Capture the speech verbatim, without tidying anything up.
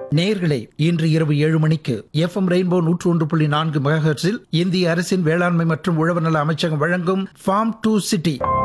நேயர்களே, இன்று இரவு ஏழு மணிக்கு எஃப்எம் ரெயின்போ நூற்று ஒன்று புள்ளி நான்கு மெகாஹெர்ட்ஸில் இந்திய அரசின் வேளாண்மை மற்றும் உழவர் நல அமைச்சகம் வழங்கும் ஃபார்ம் டு சிட்டி